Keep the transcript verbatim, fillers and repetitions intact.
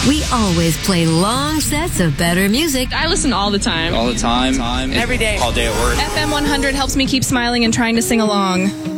We always play long sets of better music. I listen all the time. All the time. time. Every day. All day at work. F M one hundred helps me keep smiling and trying to sing along.